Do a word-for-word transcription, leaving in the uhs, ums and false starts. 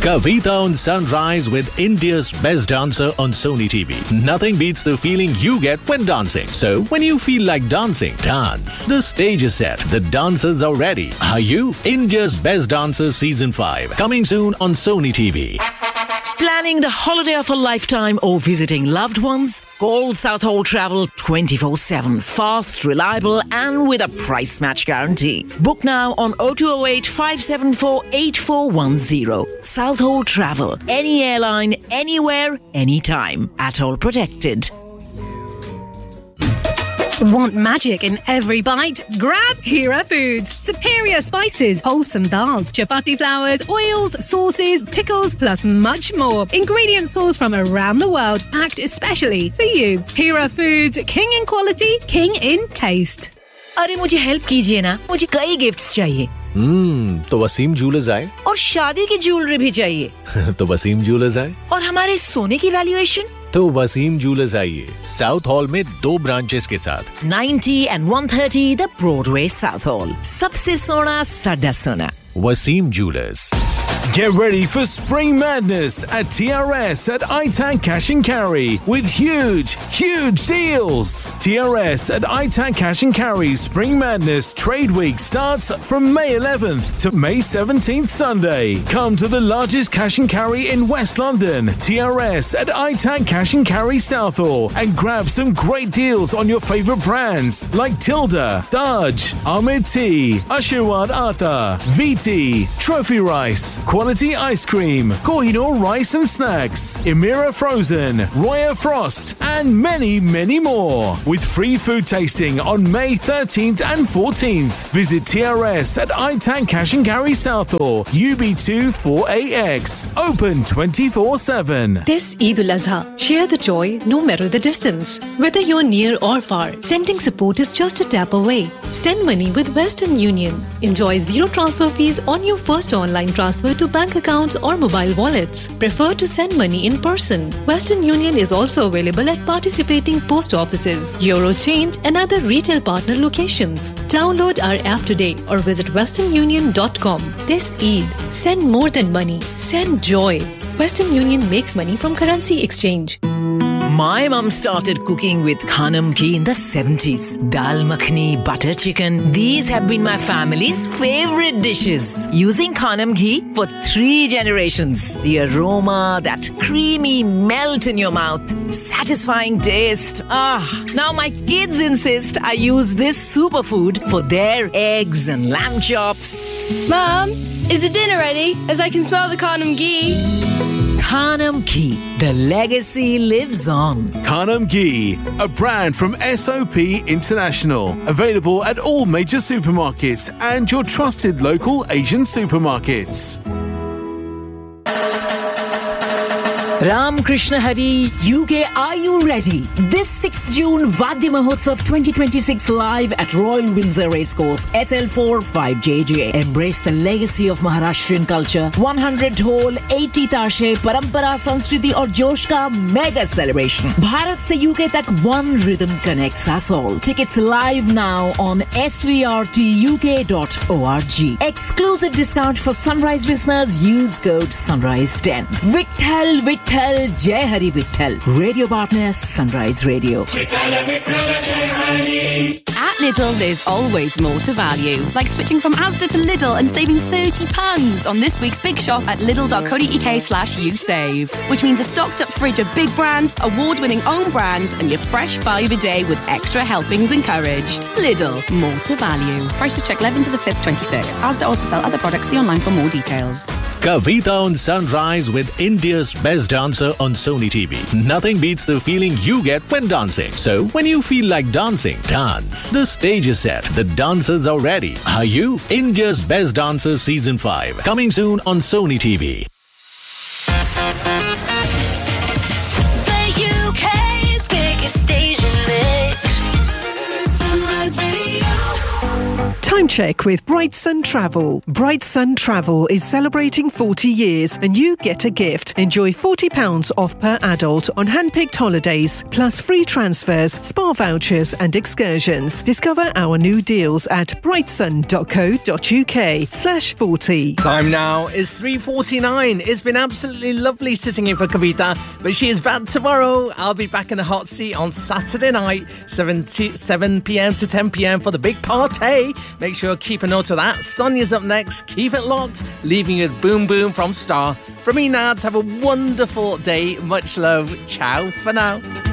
Kavita on Sunrise with India's best dancer on Sony T V. Nothing beats the feeling you get when dancing. So, when you feel like dancing, dance. The stage is set. The dancers are ready. Are you? India's Best Dancer Season five. Coming soon on Sony T V. Planning the holiday of a lifetime or visiting loved ones? Call Southall Travel twenty-four seven. Fast, reliable and with a price match guarantee. Book now on oh two oh eight, five seven four, eight four one oh. Southall Travel. Any airline, anywhere, anytime. Atoll protected. Want magic in every bite? Grab Hira Foods. Superior spices, wholesome dals, chapati flours, oils, sauces, pickles, plus much more. Ingredient sourced from around the world, packed especially for you. Hira Foods, king in quality, king in taste. अरे मुझे help कीजिए ना, मुझे कई gifts चाहिए. हम्म तो Wasim jewellers आए और शादी की ज्वेलरी भी चाहिए. तो वसीम ज्वेलर्स आए. और हमारे सोने की वैल्यूएशन तो वसीम ज्वेलर्स आइए. साउथ हॉल में दो ब्रांचेस के साथ ninety and one thirty the Broadway south hall. सबसे सोना साडा सोना. Wasim jewellers. Get ready for Spring Madness at T R S at I TAC Cash and Carry with huge, huge deals. T R S at I TAC Cash and Carry Spring Madness Trade Week starts from May eleventh to May seventeenth Sunday. Come to the largest cash and carry in West London, T R S at I TAC Cash and Carry Southall, and grab some great deals on your favourite brands like Tilda, Dodge, Ahmed Tea, Ashirwad Atha, V T, Trophy Rice, Quality Ice Cream, Kohinoor Rice and Snacks, Emira Frozen, Roya Frost, and many, many more. With free food tasting on May thirteenth and fourteenth. Visit T R S at I TAC Cash and Carry Southall, U B two four A X. Open twenty-four seven. This Eid al-Azha, share the joy no matter the distance. Whether you're near or far, sending support is just a tap away. Send money with Western Union. Enjoy zero transfer fees on your first online transfer to bank accounts or mobile wallets. Prefer to send money in person. Western Union is also available at participating post offices, Eurochange and other retail partner locations. Download our app today or visit western union dot com. This Eid, send more than money. Send joy. Western Union makes money from currency exchange. My mum started cooking with Khanam ghee in the seventies. Dal makhani, butter chicken. These have been my family's favorite dishes. Using Khanam ghee for three generations. The aroma, that creamy melt in your mouth. Satisfying taste. Ah, now my kids insist I use this superfood for their eggs and lamb chops. Mum, is the dinner ready? As I can smell the Khanam ghee. Khanam ghee. The legacy lives on. Khanam Ghee, a brand from S O P International. Available at all major supermarkets and your trusted local Asian supermarkets. Ram Krishna Hari, U K, are you ready? This sixth June, Vadya Mahotsav twenty twenty-six live at Royal Windsor Racecourse, S L four five J J. Embrace the legacy of Maharashtrian culture. one hundred dhol, eighty taashe, parampara, sanskriti और जोश का mega celebration. Bharat से U K तक one rhythm connects us all. Tickets live now on S V R T U K dot org. Exclusive discount for Sunrise listeners. Use code Sunrise ten. Vitthal, Vitthal. Jai Hari Vitthal. Radio partner Sunrise Radio. At Lidl, there's always more to value. Like switching from Asda to Lidl and saving thirty pounds on this week's Big Shop at lidl dot co dot uk slash you save. Which means a stocked up fridge of big brands, award-winning own brands, and your fresh five a day with extra helpings encouraged. Lidl, more to value. Prices check eleventh to the fifth, twenty-six. Asda also sell other products. See online for more details. Kavita on Sunrise with India's best dancer on Sony T V. Nothing beats the feeling you get when dancing. So, when you feel like dancing, dance. The stage is set. The dancers are ready. Are you? India's Best Dancer Season five. Coming soon on Sony T V. The U K's biggest station mix. Sunrise Radio. Time check with Bright Sun Travel. Bright Sun Travel is celebrating forty years and you get a gift. Enjoy forty pounds off per adult on hand-picked holidays, plus free transfers, spa vouchers and excursions. Discover our new deals at brightsun.co.uk slash 40. Time now is three forty-nine. It's been absolutely lovely sitting in for Kavita, but she is back tomorrow. I'll be back in the hot seat on Saturday night, seven p.m. to ten p.m. for the big party. Make sure you keep a note of that. Sonia's up next. Keep it locked. Leaving you with Boom Boom from Star. From me, Nads, have a wonderful day. Much love. Ciao for now.